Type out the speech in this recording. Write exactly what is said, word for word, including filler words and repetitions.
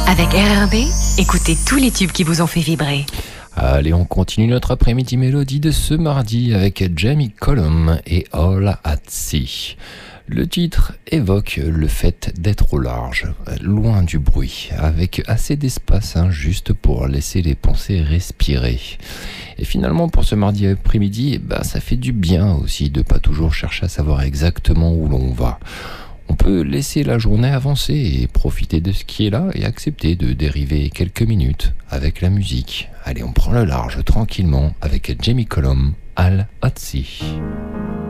Avec R R B, écoutez tous les tubes qui vous ont fait vibrer. Allez, on continue notre après-midi mélodie de ce mardi avec Jamie Cullum et All at Sea. Le titre évoque le fait d'être au large, loin du bruit, avec assez d'espace hein, juste pour laisser les pensées respirer. Et finalement, pour ce mardi après-midi, bah, ça fait du bien aussi de pas toujours chercher à savoir exactement où l'on va. On peut laisser la journée avancer et profiter de ce qui est là et accepter de dériver quelques minutes avec la musique. Allez, on prend le large tranquillement avec Jamie Cullum, All at Sea.